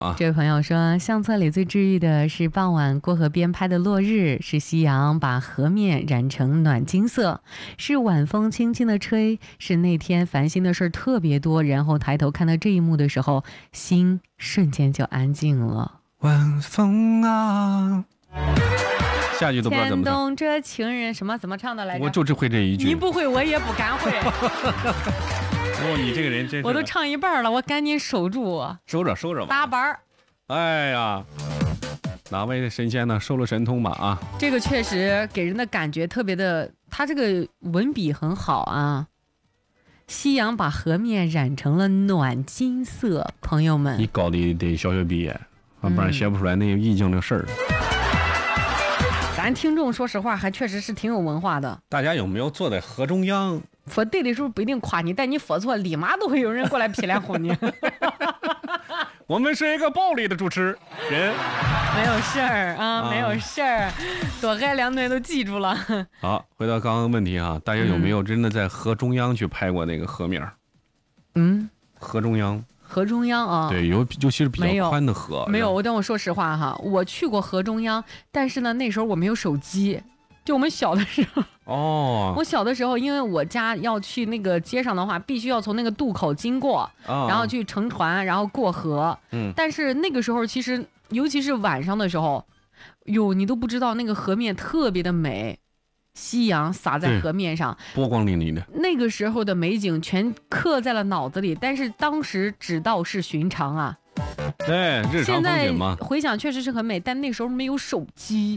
啊。 这位朋友说，相册里最治愈的是傍晚过河边拍的落日，是夕阳把河面染成暖金色，是晚风轻轻的吹，是那天烦心的事特别多，然后抬头看到这一幕的时候，心瞬间就安静了。 晚风啊，下句都不知道怎么唱。 牵动这情人什么怎么唱的来着？ 我就只会这一句。 你不会，我也不敢会。 哦，你这个人真是。 我都唱一半了，我赶紧守住。 收着吧。 打板儿。 哎呀，哪位神仙呢？收了神通吧啊！ 这个确实给人的感觉特别的，他这个文笔很好啊。夕阳把河面染成了暖金色，朋友们。 你高的得小学毕业，不然写不出来那意境的事儿。 咱听众说实话还确实是挺有文化的。 大家有没有坐在河中央？ 说对的时候不一定夸你，但你说错，立马都会有人过来劈脸轰你。 我们是一个暴力的主持人， 没有事儿啊，没有事儿，多海两顿都记住了。 好，回到刚刚问题啊，大家有没有真的在河中央去拍过那个河面？河中央。 河中央啊， 对，尤其是比较宽的河。 没有，但我说实话哈，我去过河中央，但是呢，那时候我没有手机，就我们小的时候。 哦。 我小的时候，因为我家要去那个街上的话，必须要从那个渡口经过，然后去乘船，然后过河。但是那个时候，其实尤其是晚上的时候，你都不知道那个河面特别的美。夕阳洒在河面上， 波光粼粼的。 那个时候的美景全刻在了脑子里，但是当时只道是寻常啊。 对，日常风景嘛。 现在回想确实是很美，但那时候没有手机。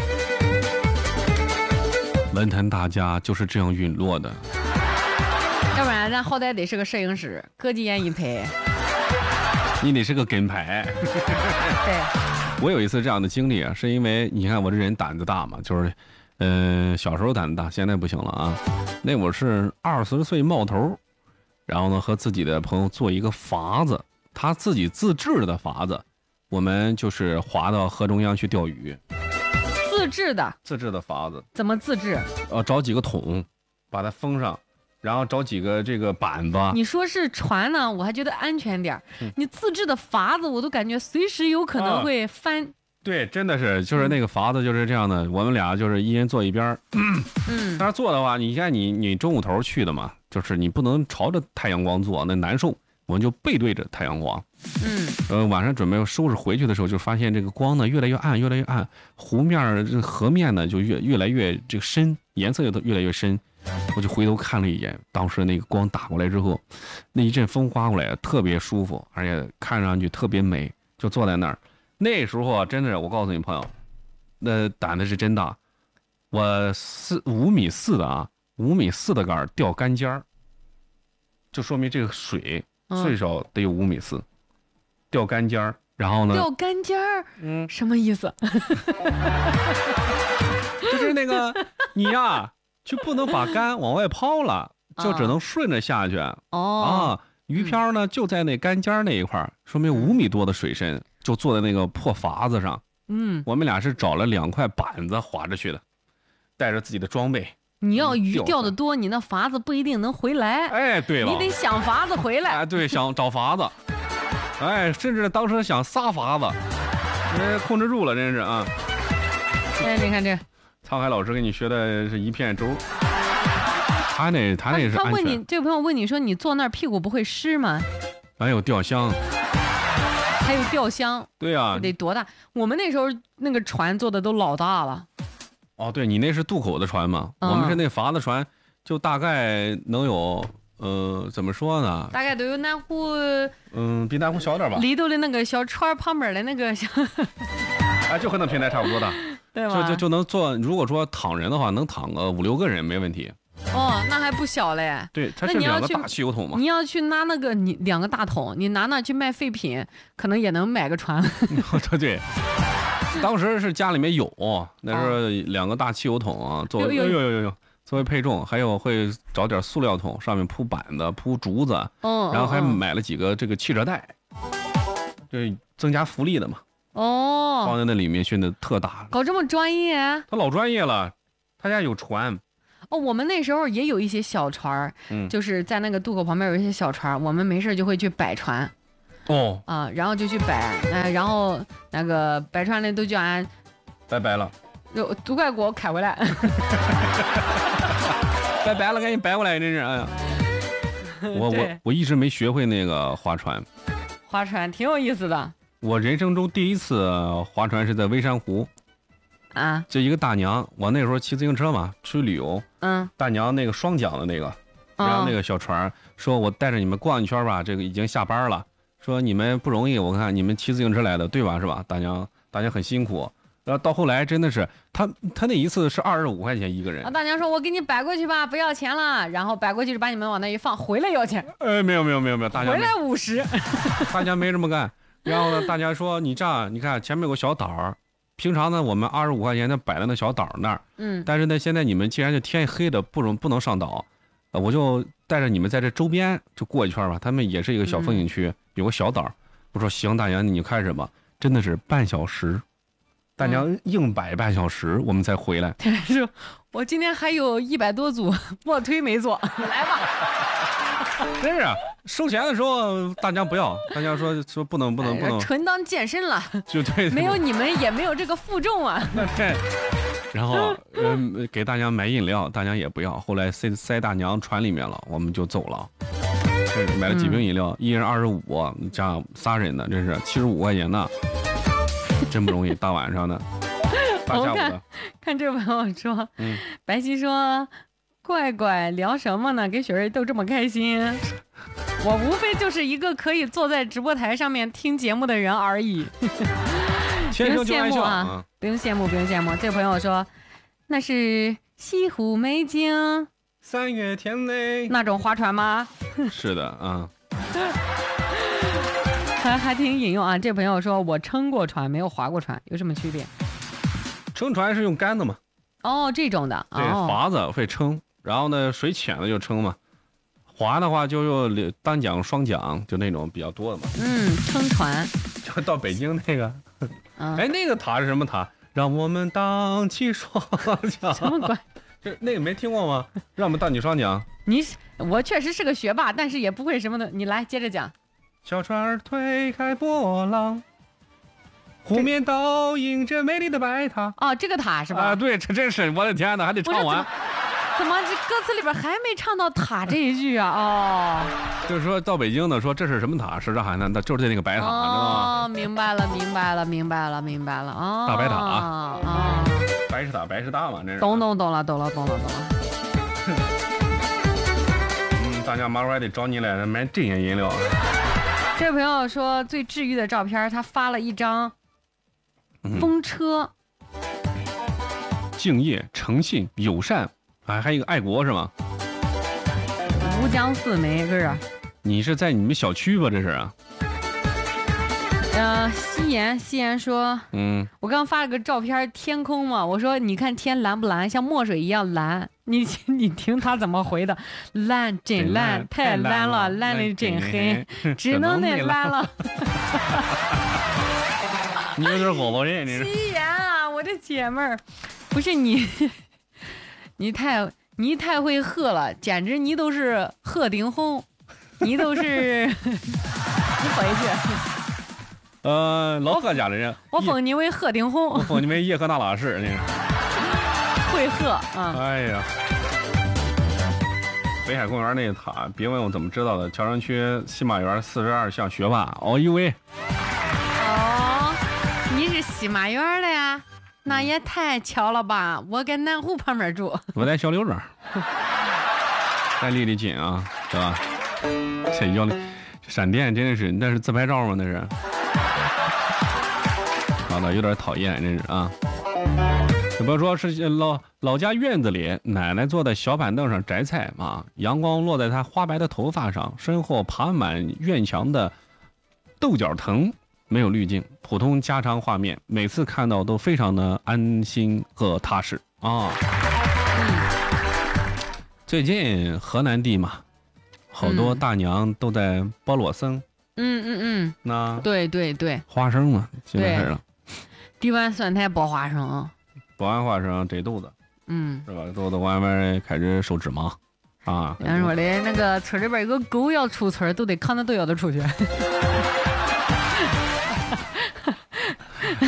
文坛大家就是这样陨落的。 要不然咱好歹得是个摄影师，隔几眼一拍。 你得是个跟拍。 对。 我有一次这样的经历啊，是因为你看我这人胆子大嘛，就是。小时候胆子大，现在不行了啊。那会儿是20岁冒头，然后呢和自己的朋友做一个筏子，他自己自制的筏子，我们就是划到河中央去钓鱼。 自制的筏子怎么自制？ 找几个桶，把它封上，然后找几个这个板子。 你说是船呢，我还觉得安全点。你自制的筏子，我都感觉随时有可能会翻。 对，真的是，就是那个筏子就是这样的，我们俩就是一人坐一边。但是坐的话，你看你中午头去的嘛，就是你不能朝着太阳光坐，那难受。我们就背对着太阳光。晚上准备收拾回去的时候，就发现这个光呢越来越暗，越来越暗，湖面这河面呢就越来越这个深，颜色也都越来越深。我就回头看了一眼，当时那个光打过来之后，那一阵风刮过来，特别舒服，而且看上去特别美，就坐在那儿。那时候啊，真的是我告诉你朋友，那胆子是真大。我5.4米的啊，5.4米的杆钓竿尖儿，就说明这个水最少得有5.4米，钓竿尖儿。然后呢？ 钓竿尖儿，什么意思？ 就是那个你呀，就不能把竿往外抛了，就只能顺着下去。鱼漂呢就在那竿尖那一块，说明5米多的水深。就坐在那个破筏子上，我们俩是找了2块板子划着去的，带着自己的装备。 你要鱼钓的多，你那筏子不一定能回来。 哎，对了， 你得想法子回来。 哎，对，想找筏子，哎，甚至当时想撒筏子，控制住了，真是啊。 哎，你看这， 沧海老师给你学的是一片舟。他那是安全。 他问你，这位朋友问你说，你坐那儿屁股不会湿吗？ 还有钓箱。 还有钓箱， 对啊， 得多大？我们那时候那个船做的都老大了。 哦，对，你那是渡口的船嘛？我们是那筏子船，就大概能有怎么说呢？ 大概都有南湖， 比南湖小点吧。 里头的那个小船旁边的那个小， 就和那平台差不多大， 对吧？ 就能坐。如果说躺人的话，能躺个5、6个人没问题。 那还不小嘞。 对，它是2个大汽油桶嘛。 你要去拿那个2个大桶，你拿那去卖废品，可能也能买个船。 对，当时是家里面有，那是2个大汽油桶啊，作为配重，还有会找点塑料桶，上面铺板子、铺竹子，然后还买了几个这个汽车带，对，增加浮力的嘛。放在那里面训的特大。 搞这么专业？ 他老专业了，他家有船。 我们那时候也有一些小船，就是在那个渡口旁边有一些小船，我们没事就会去摆船。 哦然后就去摆，然后那个摆船的都叫俺拜拜了， 都快给我开回来。 拜拜了，赶紧摆过来，真是哎呀！我一直没学会那个划船， 划船挺有意思的。 我人生中第一次划船是在微山湖。就一个大娘，我那时候骑自行车嘛，出去旅游。大娘那个双桨的那个，然后那个小船，说我带着你们逛一圈吧，这个已经下班了，说你们不容易，我看你们骑自行车来的，对吧？是吧？大娘很辛苦。然后到后来真的是，他那一次是25块钱一个人。 大娘说：“我给你摆过去吧，不要钱了。”然后摆过去就把你们往那一放，回来要钱。 没有，大娘回来50。 大家没这么干。然后呢，大家说你这样，你看前面有个小岛。平常呢，我们25块钱，他摆在那小岛那儿。但是呢，现在你们既然就天黑的不能上岛，我就带着你们在这周边就过一圈吧。他们也是一个小风景区，有个小岛。我说行，大娘你就开始吧。真的是半小时，大娘硬摆半小时，我们才回来。 是，我今天还有100多组卧推没做，来吧。 真是啊，收钱的时候大家不要，大家说不能， 纯当健身了， 就对， 没有你们也没有这个负重啊。 对，然后给大娘买饮料，大娘也不要，后来塞大娘船里面了，我们就走了。买了几瓶饮料，一人25，加仨人呢，这是75块钱呢，真不容易，大晚上的，大下午的。 看这朋友说，白皙说。乖乖聊什么呢？给雪儿都这么开心，我无非就是一个可以坐在直播台上面听节目的人而已。不用羡慕啊，不用羡慕。这位朋友说，那是西湖美景 ，3月天内那种划船吗？ 是的啊， 还挺引用啊。这朋友说我撑过船，没有划过船，有什么区别？ 撑船是用杆子嘛？ 这种的， 对，筏子会撑。然后呢，水浅了就撑嘛，划的话就用单桨、双桨，就那种比较多的嘛。 撑船。 就到北京那个，那个塔是什么塔？让我们荡起双桨。 什么鬼？ 这那个没听过吗？让我们荡起双桨。 我确实是个学霸，但是也不会什么的。你来接着讲。 小船儿推开波浪。湖面倒映着美丽的白塔。 这个塔是吧？ 对，这真是我的天哪，还得唱完。 怎么这歌词里边还没唱到塔这一句啊？ 就是说到北京的说这是什么塔？石海南，那就是那个白塔，知道吗？ 明白了啊！ 大白塔白石塔，白石大嘛，这是。 懂了。 大家马上还得找你来买这些饮料。 这位朋友说最治愈的照片，他发了一张风车， 敬业、诚信、友善。还有一个爱国是吗？ 吴江4枚，这是。 你是在你们小区吧？这是啊。 夕颜说，我刚发了个照片，天空嘛，我说你看天蓝不蓝，像墨水一样蓝。你听他怎么回的？蓝真蓝，太蓝了，蓝的真黑，只能那蓝了。 你有点好多人，你是。 夕颜啊，我的姐妹儿，不是你。你太会喝了，简直你都是鹤顶红，你都是你回去。 老贺家的人， 我封你为鹤顶红， 我封你为叶赫那拉氏，你会喝啊！ 哎呀，北海公园那个塔，别问我怎么知道的，桥山区西马园42巷学霸，呦喂！ 你是西马园的呀？那也太巧了吧！我在南湖旁边住， 我在小柳庄，再离得近啊，是吧？这要的闪电真的是，那是自拍照吗？那是，搞得有点讨厌，真是啊。比如说是老家院子里，奶奶坐在小板凳上摘菜啊，阳光落在她花白的头发上，身后爬满院墙的豆角藤。没有滤镜，普通家常画面，每次看到都非常的安心和踏实啊。最近河南地嘛，好多大娘都在包裸僧。那对， 花生嘛，现在开始了。 滴完酸菜剥花生， 剥完花生摘豆子，是吧？豆子外面开始收芝麻啊。 人说的那个村里边有个狗要出村，都得扛着豆芽子出去。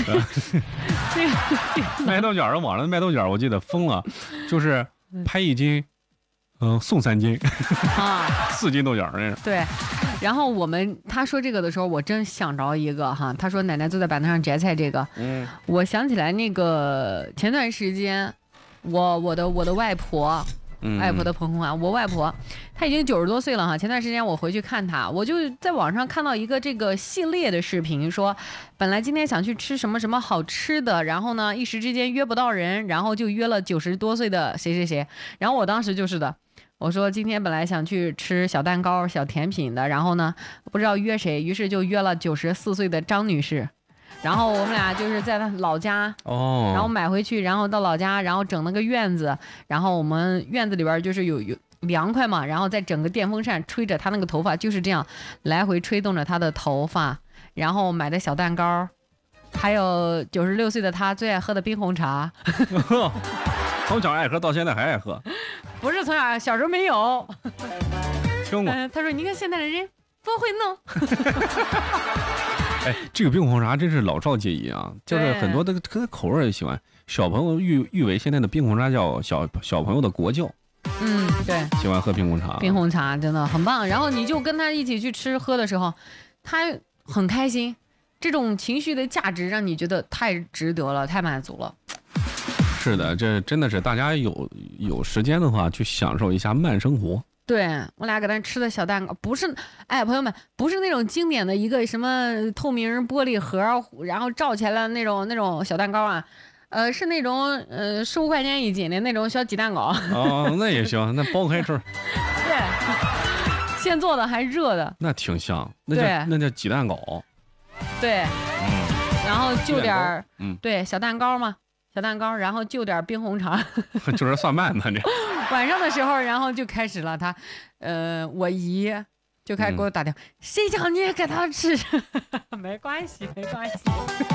卖豆角的网上卖豆角，我记得疯了，就是拍1斤，送3斤啊 ，4斤豆角那是。 对，然后他说这个的时候，我真想着一个哈，他说奶奶坐在板凳上摘菜这个，我想起来那个前段时间，我的外婆。外婆的澎湖话，我外婆她已经90多岁了哈。前段时间我回去看她，我就在网上看到一个这个系列的视频，说本来今天想去吃什么什么好吃的，然后呢一时之间约不到人，然后就约了90多岁的谁谁谁。然后我当时就是的，我说今天本来想去吃小蛋糕、小甜品的，然后呢不知道约谁，于是就约了94岁的张女士。然后我们俩就是在他老家然后买回去，然后到老家，然后整了个院子，然后我们院子里边就是有凉快嘛，然后再整个电风扇吹着他那个头发，就是这样来回吹动着他的头发，然后买的小蛋糕，还有96岁的他最爱喝的冰红茶。 从小爱喝到现在还爱喝？ 不是从小时候没有。 听过。 他说你看现在的人多会弄。 哎，这个冰红茶真是老少皆宜啊，就是很多的口味也喜欢。小朋友誉为现在的冰红茶叫小朋友的国窖。 对， 喜欢喝冰红茶。 冰红茶真的很棒。然后你就跟他一起去吃喝的时候，他很开心，这种情绪的价值让你觉得太值得了，太满足了。 是的，这真的是大家有时间的话去享受一下慢生活。 对，我俩搁那吃的小蛋糕，不是，哎，朋友们，不是那种经典的一个什么透明玻璃盒，然后罩起来了那种小蛋糕啊，是那种15块钱1斤的那种小鸡蛋糕。 哦，那也行，那剥开吃。 对，现做的还热的。 那挺香，那叫鸡蛋糕。 对，然后就点对，小蛋糕嘛，小蛋糕，然后就点冰红茶。 就是算慢呢这。 晚上的时候，然后就开始了，我姨就开始给我打电话，谁叫你给他吃？没关系，没关系。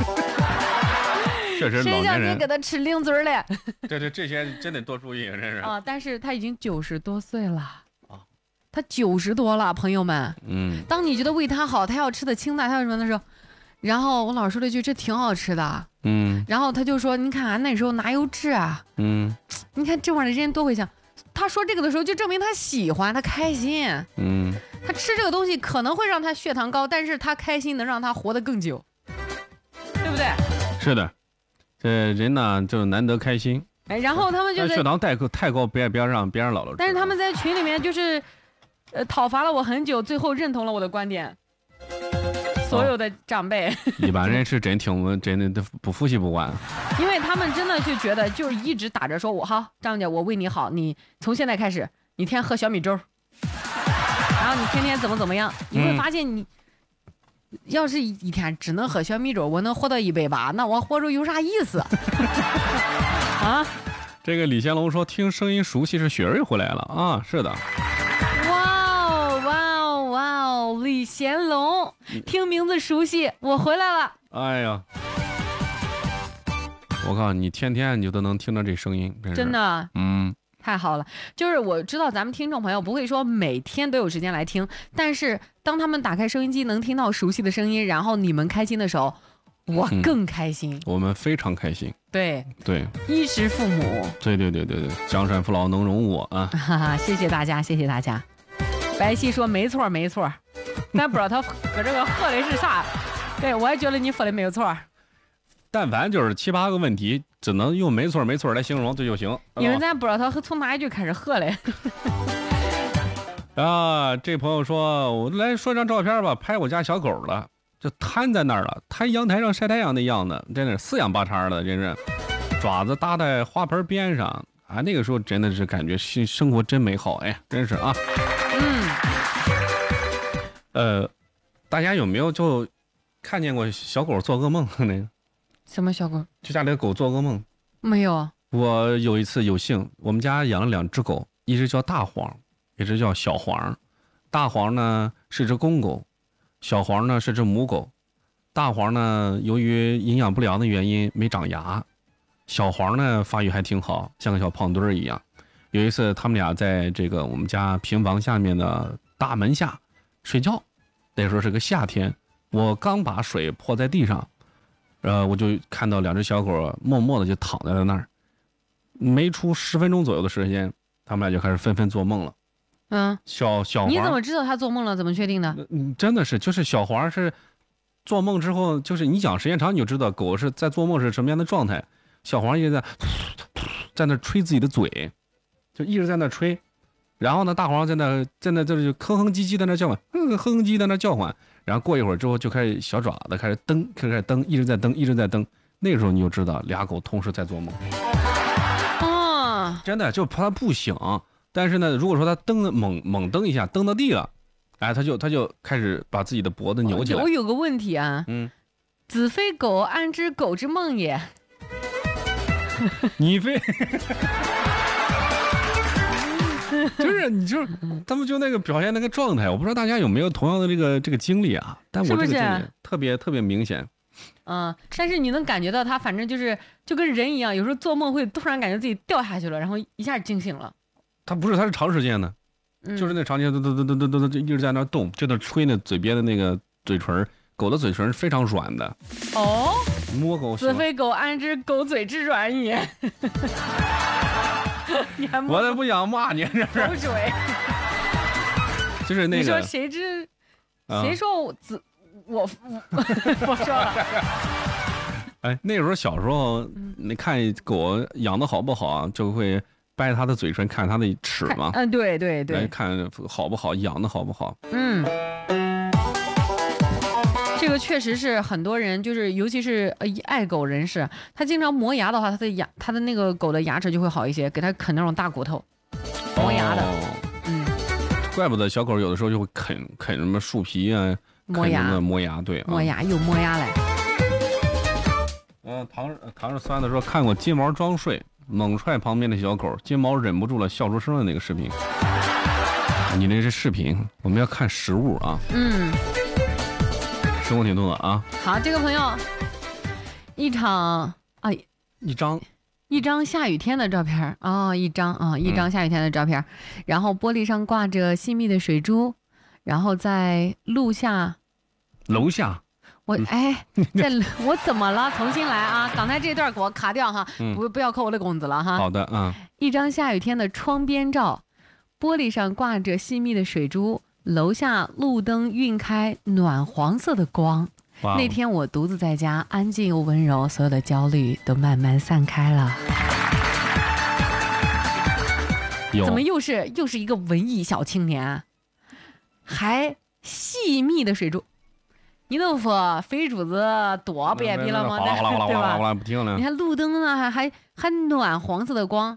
确实老年人。 谁叫你给他吃零嘴嘞？ 对，这些真得多注意，真是啊！但是他已经90多岁了啊，他90多了，朋友们。当你觉得为他好，他要吃的清淡，他要什么的时候，然后我老说了一句：“这挺好吃的。”然后他就说：“你看俺那时候哪有治啊？你看这玩意儿人多会想。”他说这个的时候，就证明他喜欢，他开心。他吃这个东西可能会让他血糖高，但是他开心能让他活得更久，对不对？ 是的，这人呢就难得开心。 哎，然后他们就血糖太高，别让别人老了。 但是他们在群里面就是，讨伐了我很久，最后认同了我的观点。所有的长辈， 一般人是真的不服气不惯， 因为他们真的就觉得就是一直打着说我好，张姐我为你好，你从现在开始你天天喝小米粥，然后你天天怎么样，你会发现你要是一天只能喝小米粥，我能活到180，那我活着有啥意思啊？ 这个李贤龙说听声音熟悉是雪瑞回来了啊，是的。 李贤龙，听名字熟悉，我回来了。 哎呀，我告诉你，天天你都能听到这声音， 真的，太好了。就是我知道咱们听众朋友不会说每天都有时间来听，但是当他们打开收音机能听到熟悉的声音，然后你们开心的时候，我更开心。 我们非常开心。 对， 衣食父母。 对，江山父老能容我啊！ 哈哈，谢谢大家，谢谢大家。白皙说没错，咱不知道他搁这个说的是啥。对，我也觉得你说的没有错。 但凡就是7、8个问题，只能用没错来形容，这就行。 因为咱不知道他从哪一句开始喝嘞。 啊，这朋友说，我来说张照片吧，拍我家小狗了，就瘫在那儿了，瘫阳台上晒太阳的样子，真是四仰八叉的，真是爪子搭在花盆边上啊。那个时候真的是感觉生活真美好，哎，真是啊。大家有没有就看见过小狗做噩梦那个？ 什么小狗？ 就家里的狗做噩梦？ 没有。 我有一次有幸，我们家养了2只狗，一只叫大黄，一只叫小黄。大黄呢是只公狗，小黄呢是只母狗。大黄呢由于营养不良的原因没长牙，小黄呢发育还挺好，像个小胖墩儿一样。有一次他们俩在这个我们家平房下面的大门下睡觉，那时候是个夏天，我刚把水泼在地上， 我就看到2只小狗默默的就躺在了那儿，没出10分钟左右的时间，他们俩就开始纷纷做梦了。小黄， 你怎么知道他做梦了？怎么确定的？ 真的是，就是小黄是做梦之后，就是你讲时间长你就知道狗是在做梦是什么样的状态。小黄一直在那吹自己的嘴，就一直在那吹，然后呢，大黄在那就哼哼唧唧在那叫唤，哼哼唧在那叫唤，然后过一会儿之后就开始小爪子开始蹬，一直在蹬，那个时候你就知道俩狗同时在做梦。真的就怕它不醒。但是呢，如果说它猛蹬一下，蹬到地了，哎，它就开始把自己的脖子扭起来。 我有个问题啊，子非狗，安知狗之梦也？ 你非就是他们就那个表现那个状态，我不知道大家有没有同样的这个经历啊？但我这个经历特别明显。 但是你能感觉到它，反正就跟人一样，有时候做梦会突然感觉自己掉下去了，然后一下惊醒了。它是长时间的，就是那长时间都一直在那动，就在吹那嘴边的那个嘴唇。狗的嘴唇是非常软的。摸狗子非狗，安知狗嘴之软也？你还摸？ 我都不想骂你，这是。 口水。 就是那个。 你说谁说我不说了。 哎，那个时候小时候，你看狗养的好不好，就会掰它的嘴唇，看它的齿嘛。 对。 来看好不好，养的好不好。 这个确实是很多人，就是尤其是爱狗人士，他经常磨牙的话，他的那个狗的牙齿就会好一些，给他啃那种大骨头，磨牙的。 怪不得小狗有的时候就会啃什么树皮啊， 磨牙，对， 磨牙又磨牙来。 唐着酸的说看过金毛装睡，猛踹旁边的小狗，金毛忍不住了笑出声的那个视频。你那是视频，我们要看实物啊。生活挺多的啊。 好，这个朋友，一张下雨天的照片一张下雨天的照片，然后玻璃上挂着细密的水珠，然后在楼下，我怎么了？重新来啊！刚才这段给我卡掉哈，不要扣我的工资了哈。 好的， 一张下雨天的窗边照，玻璃上挂着细密的水珠。楼下路灯晕开暖黄色的光，那天我独自在家，安静又温柔，所有的焦虑都慢慢散开了。怎么又是一个文艺小青年，还细密的水珠？你能说肥猪子多别逼了吗？对吧？ 不听了。 你看路灯呢，还暖黄色的光。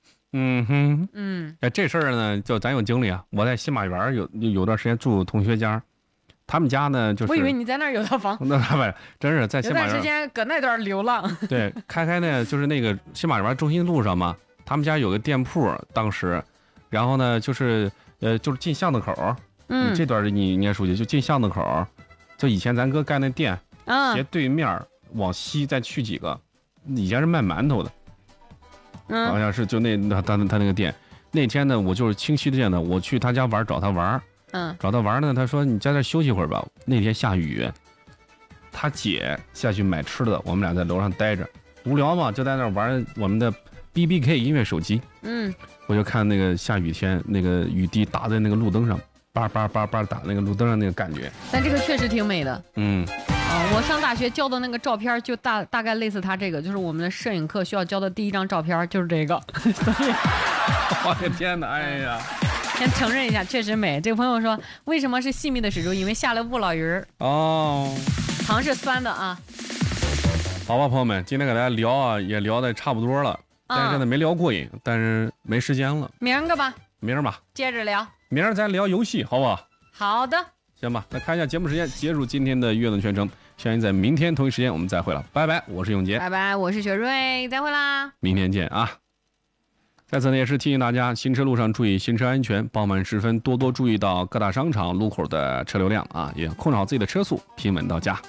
这事儿呢，就咱有经历啊。我在新马园有段时间住同学家，他们家呢就是。 我以为你在那儿有套房。 那不真是在新马园。 有段时间搁那段流浪。 对，开呢就是那个新马园中心路上嘛，他们家有个店铺，当时，然后呢就是进巷子口，这段你应该熟悉，就进巷子口，就以前咱哥干那店，斜对面往西再去几个，以前是卖馒头的。好像是就他那个店，那天呢我就是清晰的见到我去他家找他玩，找他玩呢，他说你在这休息会儿吧。那天下雨，他姐下去买吃的，我们俩在楼上待着，无聊嘛，就在那玩我们的 BBK 音乐手机。我就看那个下雨天，那个雨滴打在那个路灯上，叭叭叭叭打那个路灯上那个感觉。 但这个确实挺美的。我上大学交的那个照片就大概类似他这个，就是我们的摄影课需要交的第一张照片就是这个。所以， 我的天哪！哎呀， 先承认一下，确实美。这个朋友说，为什么是细密的水珠？因为下了雾老鱼儿。糖是酸的啊。 好吧，朋友们，今天给大家聊啊，也聊的差不多了，但是呢没聊过瘾，但是没时间了。 明儿个吧。 明儿吧。 接着聊。 明儿咱聊游戏，好不好？ 好的。 行吧，来看一下节目时间，结束今天的悦动全程。相信在明天同一时间我们再会了，拜拜！我是永杰， 拜拜！我是雪瑞，再会啦！ 明天见啊！在此呢也是提醒大家，行车路上注意行车安全，傍晚时分多注意到各大商场路口的车流量啊，也控制好自己的车速，平稳到家。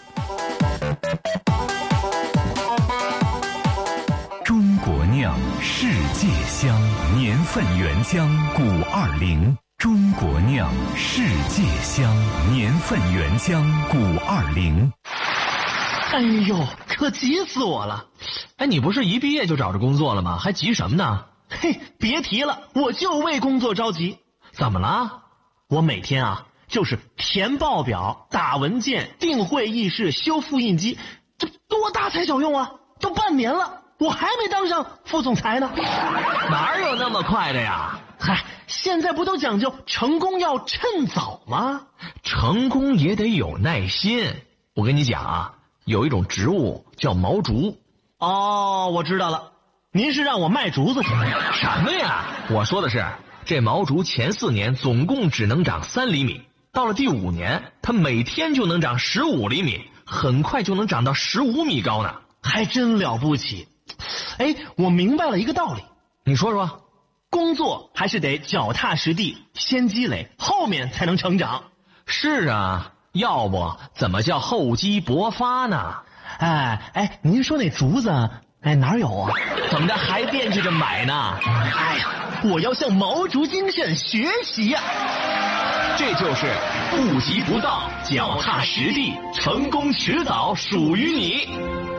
中国酿世界香，年份原浆520。中国酿世界香，年份原浆520。 哎呦， 可急死我了。 哎，你不是一毕业就找着工作了吗？还急什么呢？ 嘿，别提了，我就为工作着急。 怎么了？ 我每天啊，就是填报表、打文件、订会议室、修复印机，这多大材小用啊！都半年了，我还没当上副总裁呢。 哪有那么快的呀？ 嗨，现在不都讲究成功要趁早吗？ 成功也得有耐心。我跟你讲啊，有一种植物叫毛竹。 哦，我知道了，您是让我卖竹子去？ 什么呀？我说的是，这毛竹前4年总共只能长3厘米，到了第5年，它每天就能长15厘米，很快就能长到15米高呢。 还真了不起。哎，我明白了一个道理。 你说说。 工作还是得脚踏实地，先积累，后面才能成长。 是啊，要不怎么叫厚积薄发呢？ 哎，您说那竹子，哪有啊？ 怎么的还惦记着买呢？ 哎呀，我要向毛竹精神学习呀！ 这就是不急不躁，脚踏实地，成功迟早属于你。